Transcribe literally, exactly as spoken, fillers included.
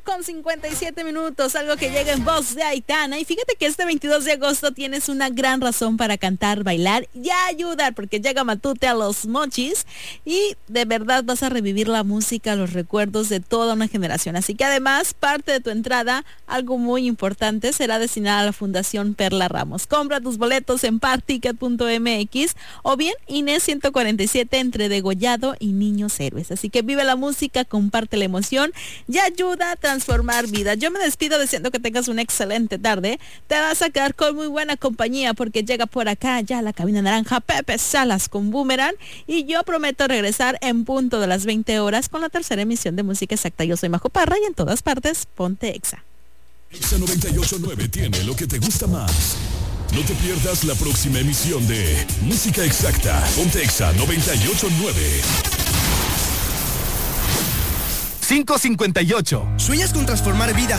con cincuenta y siete minutos, algo que llega en voz de Aitana. Y fíjate que este veintidós de agosto tienes una gran razón para cantar, bailar y ayudar, porque llega Matute a Los Mochis y de verdad vas a revivir la música, los recuerdos de toda una generación. Así que además, parte de tu entrada, algo muy importante, será destinada a la Fundación Perla Ramos. Compra tus boletos en particket punto m x o bien Inés ciento cuarenta y siete entre Degollado y Niños Héroes. Así que vive la música, comparte la emoción y ayuda a transformar vidas. Yo me despido deseando que tengas una excelente tarde. Te vas a quedar con muy buena compañía porque llega por acá ya la cabina naranja Pepe Salas con Boomerang y yo prometo regresar en punto de las veinte horas con la tercera emisión de Música Exacta. Yo soy Majo Parra y en todas partes ponte Exa. Exa noventa y ocho punto nueve tiene lo que te gusta más. No te pierdas la próxima emisión de Música Exacta. Ponte Exa noventa y ocho punto nueve. cinco cincuenta y ocho. ¿Sueñas con transformar vidas